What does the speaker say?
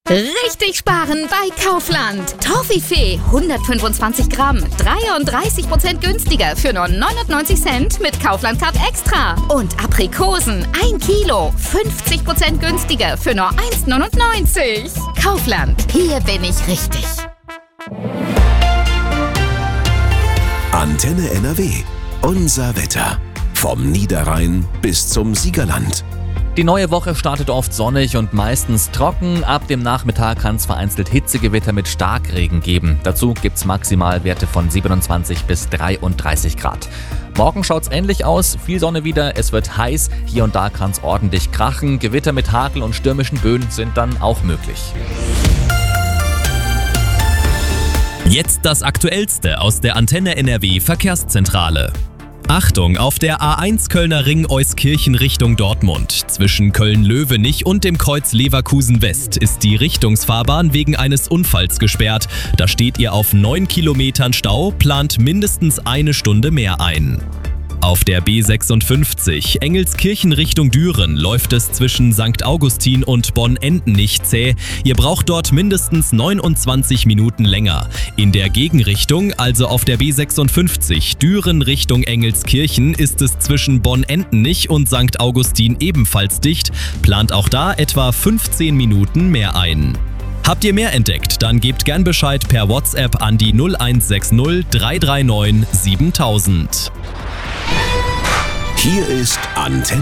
Richtig sparen bei Kaufland. Toffifee 125 Gramm, 33% günstiger für nur 99 Cent mit Kaufland Card Extra. Und Aprikosen 1 Kilo, 50% günstiger für nur 1,99. Kaufland, hier bin ich richtig. Antenne NRW. Unser Wetter. Vom Niederrhein bis zum Siegerland. Die neue Woche startet oft sonnig und meistens trocken. Ab dem Nachmittag kann es vereinzelt Hitzegewitter mit Starkregen geben. Dazu gibt's Maximalwerte von 27 bis 33 Grad. Morgen schaut's ähnlich aus, viel Sonne wieder, es wird heiß, hier und da kann's ordentlich krachen. Gewitter mit Hagel und stürmischen Böen sind dann auch möglich. Jetzt das Aktuellste aus der Antenne NRW Verkehrszentrale. Achtung, auf der A1 Kölner Ring Euskirchen Richtung Dortmund. Zwischen Köln-Löwenich und dem Kreuz Leverkusen West ist die Richtungsfahrbahn wegen eines Unfalls gesperrt. Da steht ihr auf 9 Kilometern Stau, plant mindestens eine Stunde mehr ein. Auf der B56 Engelskirchen Richtung Düren läuft es zwischen St. Augustin und Bonn-Entenich zäh. Ihr braucht dort mindestens 29 Minuten länger. In der Gegenrichtung, also auf der B56 Düren Richtung Engelskirchen, ist es zwischen Bonn-Entenich und St. Augustin ebenfalls dicht. Plant auch da etwa 15 Minuten mehr ein. Habt ihr mehr entdeckt, dann gebt gern Bescheid per WhatsApp an die 0160 339 7000. Hier ist Antenne